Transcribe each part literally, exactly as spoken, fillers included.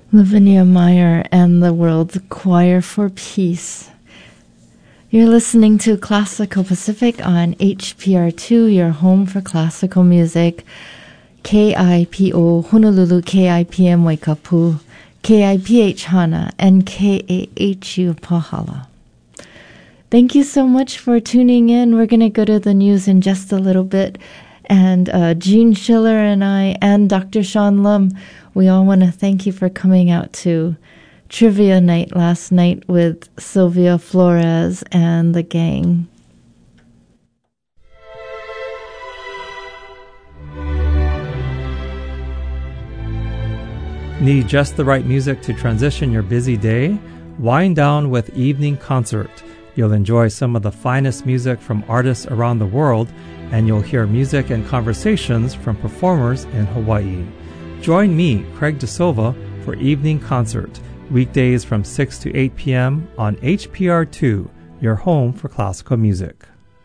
Lavinia Meyer and the World Choir for Peace. You're listening to Classical Pacific on H P R two, your home for classical music. K I P O Honolulu, K I P M Waikapu, K I P H Hana, and K A H U Pahala. Thank you so much for tuning in. We're going to go to the news in just a little bit. And uh, Jean Schiller and I and Doctor Sean Lum, we all want to thank you for coming out to trivia night last night with Sylvia Flores and the gang. Need just the right music to transition your busy day? Wind down with Evening Concert. You'll enjoy some of the finest music from artists around the world, and you'll hear music and conversations from performers in Hawaii. Join me, Craig DeSilva, for Evening Concert, weekdays from six to eight p.m. on H P R two, your home for classical music.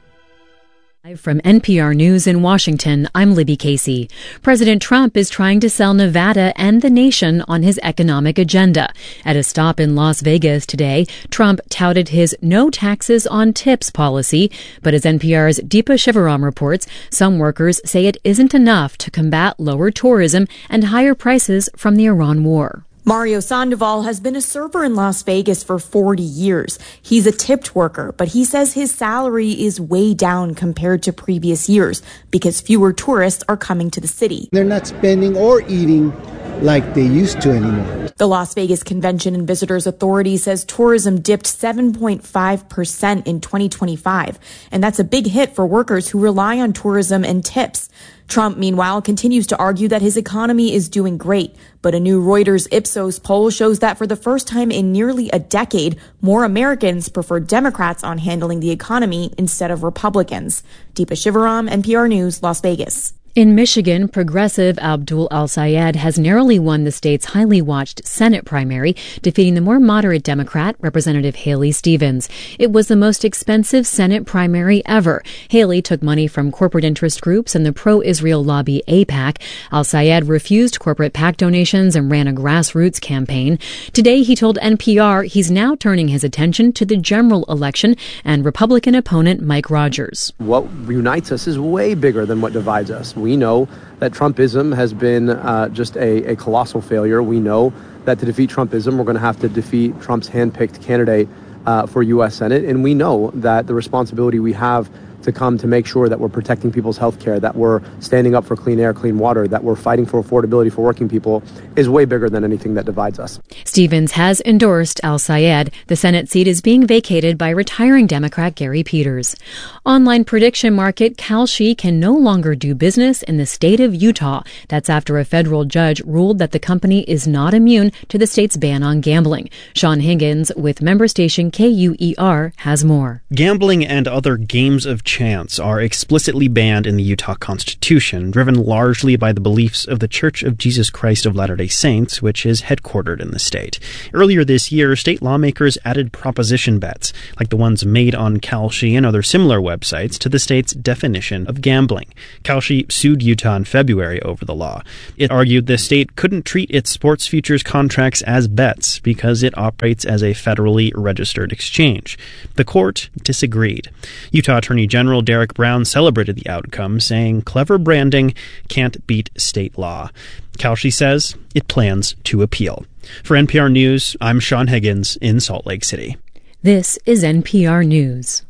Live from N P R News in Washington, I'm Libby Casey. President Trump is trying to sell Nevada and the nation on his economic agenda. At a stop in Las Vegas today, Trump touted his no taxes on tips policy, but as N P R's Deepa Shivaram reports, some workers say it isn't enough to combat lower tourism and higher prices from the Iran war. Mario Sandoval has been a server in Las Vegas for forty years. He's a tipped worker, but he says his salary is way down compared to previous years because fewer tourists are coming to the city. They're not spending or eating like they used to anymore. The Las Vegas Convention and Visitors Authority says tourism dipped seven point five percent in twenty twenty-five, and that's a big hit for workers who rely on tourism and tips. Trump, meanwhile, continues to argue that his economy is doing great, but a new Reuters Ipsos poll shows that for the first time in nearly a decade, more Americans prefer Democrats on handling the economy instead of Republicans. Deepa Shivaram, N P R News, Las Vegas. In Michigan, progressive Abdul Al-Sayed has narrowly won the state's highly watched Senate primary, defeating the more moderate Democrat, Representative Haley Stevens. It was the most expensive Senate primary ever. Haley took money from corporate interest groups and the pro-Israel lobby AIPAC. Al-Sayed refused corporate PAC donations and ran a grassroots campaign. Today, he told N P R he's now turning his attention to the general election and Republican opponent Mike Rogers. What unites us is way bigger than what divides us. We know that Trumpism has been uh, just a, a colossal failure. We know that to defeat Trumpism, we're going to have to defeat Trump's handpicked candidate uh, for U S Senate. And we know that the responsibility we have to come to make sure that we're protecting people's health care, that we're standing up for clean air, clean water, that we're fighting for affordability for working people is way bigger than anything that divides us. Stevens has endorsed Al-Sayed. The Senate seat is being vacated by retiring Democrat Gary Peters. Online prediction market Kalshi can no longer do business in the state of Utah. That's after a federal judge ruled that the company is not immune to the state's ban on gambling. Sean Higgins with member station K U E R has more. Gambling and other games of chance are explicitly banned in the Utah Constitution, driven largely by the beliefs of the Church of Jesus Christ of Latter-day Saints, which is headquartered in the state. Earlier this year, state lawmakers added proposition bets, like the ones made on Kalshi and other similar websites, to the state's definition of gambling. Kalshi sued Utah in February over the law. It argued the state couldn't treat its sports futures contracts as bets because it operates as a federally registered exchange. The court disagreed. Utah Attorney General General Derek Brown celebrated the outcome, saying clever branding can't beat state law. Kalshi says it plans to appeal. For N P R News, I'm Sean Higgins in Salt Lake City. This is N P R News.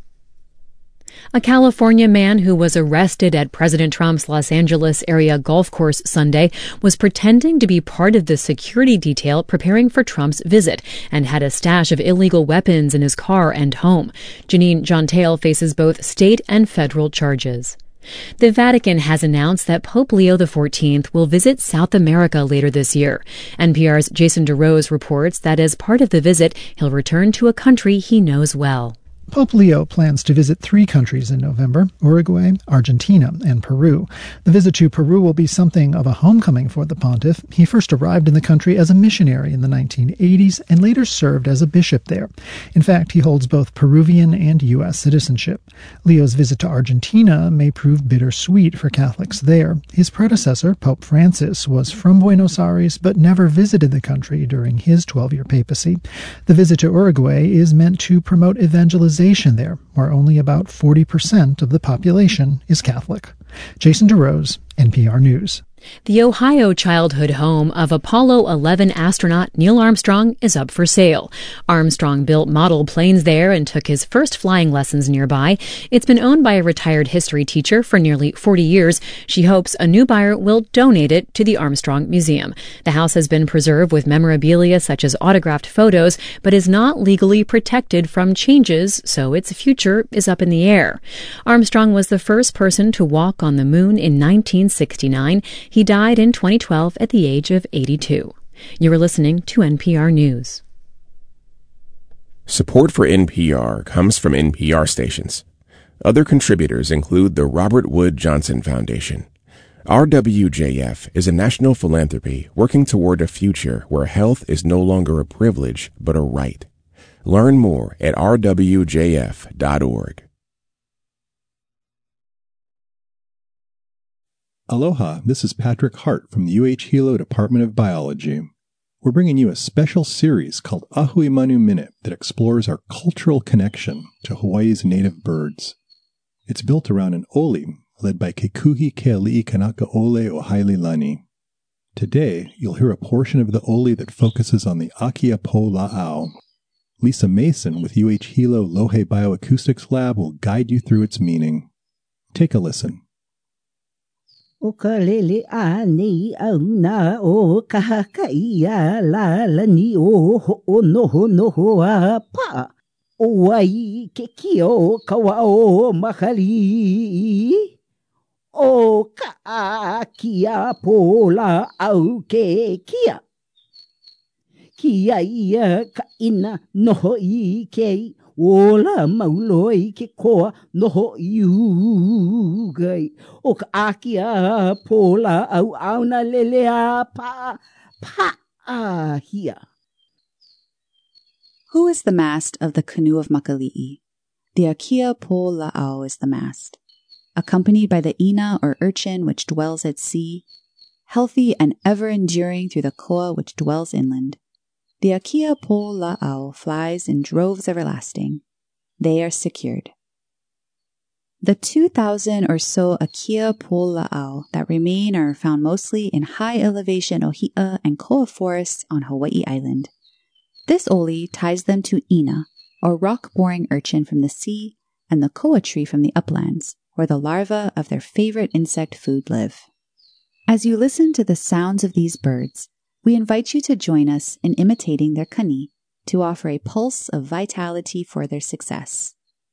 A California man who was arrested at President Trump's Los Angeles area golf course Sunday was pretending to be part of the security detail preparing for Trump's visit and had a stash of illegal weapons in his car and home. Janine Jontale faces both state and federal charges. The Vatican has announced that Pope Leo the fourteenth will visit South America later this year. N P R's Jason DeRose reports that as part of the visit, he'll return to a country he knows well. Pope Leo plans to visit three countries in November: Uruguay, Argentina, and Peru. The visit to Peru will be something of a homecoming for the pontiff. He first arrived in the country as a missionary in the nineteen eighties and later served as a bishop there. In fact, he holds both Peruvian and U S citizenship. Leo's visit to Argentina may prove bittersweet for Catholics there. His predecessor, Pope Francis, was from Buenos Aires but never visited the country during his twelve-year papacy. The visit to Uruguay is meant to promote evangelization there, where only about forty percent of the population is Catholic. Jason DeRose, N P R News. The Ohio childhood home of Apollo eleven astronaut Neil Armstrong is up for sale. Armstrong built model planes there and took his first flying lessons nearby. It's been owned by a retired history teacher for nearly forty years. She hopes a new buyer will donate it to the Armstrong Museum. The house has been preserved with memorabilia such as autographed photos, but is not legally protected from changes, so its future is up in the air. Armstrong was the first person to walk on the moon in nineteen sixty-nine. He died in twenty twelve at the age of eighty-two. You are listening to N P R News. Support for N P R comes from N P R stations. Other contributors include the Robert Wood Johnson Foundation. R W J F is a national philanthropy working toward a future where health is no longer a privilege but a right. Learn more at r w j f dot org. Aloha, this is Patrick Hart from the U H Hilo Department of Biology. We're bringing you a special series called Ahui Manu Minute that explores our cultural connection to Hawaii's native birds. It's built around an oli led by Kekuhi Keali'i Kanaka Ole o Haililani. Today, you'll hear a portion of the oli that focuses on the Akea Po La'au. Lisa Mason with U H Hilo Lohe Bioacoustics Lab will guide you through its meaning. Take a listen. O ka lele a nei au na o ka haka ia la lani o ho noho noho a pa. O wai ke kio kawa o makali. O ka a kia pola au ke kia. Kia ia ka ina noho I kei. Ola mauloi ke koa noho iugai. O ka akia pola au auna lele a pa, pa a hia. Who is the mast of the canoe of Makali'i? The Akea Po La'au is the mast. Accompanied by the ina or urchin which dwells at sea, healthy and ever enduring through the koa which dwells inland. The Akea Po La'au flies in droves everlasting. They are secured. The two thousand or so Akea Po La'au that remain are found mostly in high elevation ohia and koa forests on Hawaii Island. This oli ties them to ina, or rock-boring urchin from the sea, and the koa tree from the uplands, where the larvae of their favorite insect food live. As you listen to the sounds of these birds, we invite you to join us in imitating their kani to offer a pulse of vitality for their success.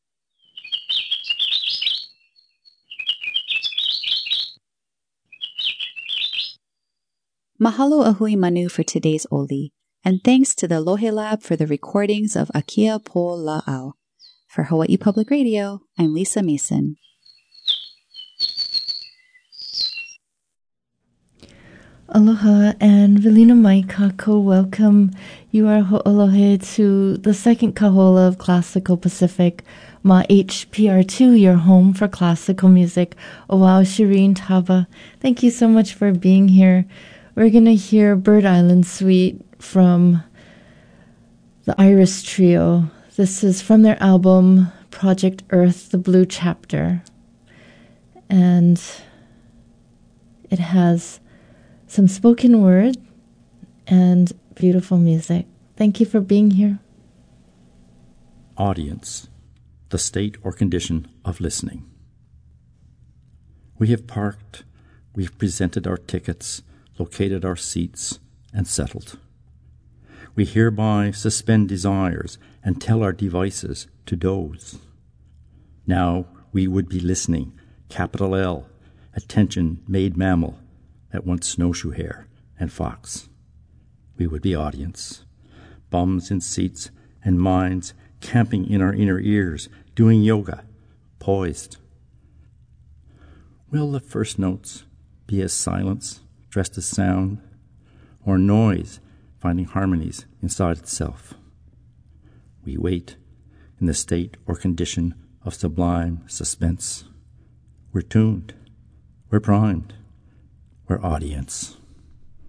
Mahalo Ahui Manu for today's oli, and thanks to the Lohe Lab for the recordings of Akea Po La'au. For Hawaii Public Radio, I'm Lisa Mason. Aloha and Velina Mai Kako, welcome. You are ho'olohe to the second kahola of Classical Pacific, Ma H P R two, your home for classical music. Oau Shireen Taba, thank you so much for being here. We're going to hear Bird Island Suite from the Iris Trio. This is from their album Project Earth, the Blue Chapter. And it has some spoken word and beautiful music. Thank you for being here. Audience, the state or condition of listening. We have parked, we have presented our tickets, located our seats, and settled. We hereby suspend desires and tell our devices to doze. Now we would be listening, capital L, attention made mammal, at once snowshoe hare and fox. We would be audience, bums in seats and minds camping in our inner ears, doing yoga, poised. Will the first notes be as silence, dressed as sound, or noise, finding harmonies inside itself? We wait in the state or condition of sublime suspense. We're tuned, we're primed, we're audience.